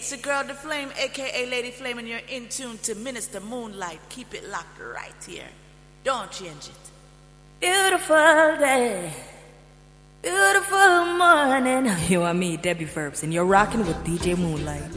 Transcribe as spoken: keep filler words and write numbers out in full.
It's your girl, The Flame, a k a. Lady Flame, and you're in tune to Minister Moonlight. Keep it locked right here. Don't change it. Beautiful day, beautiful morning. You and me, Debbie Verbs, and you're rocking with D J Moonlight.